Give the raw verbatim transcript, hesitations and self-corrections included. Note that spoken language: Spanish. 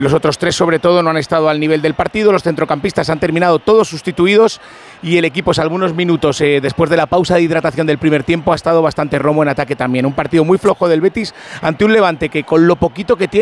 Los otros tres, sobre todo, no han estado al nivel del partido. Los centrocampistas han terminado todos sustituidos y el equipo, salvo unos minutos eh, después de la pausa de hidratación del primer tiempo, ha estado bastante romo en ataque también. Un partido muy flojo del Betis ante un Levante que, con lo poquito que tiene,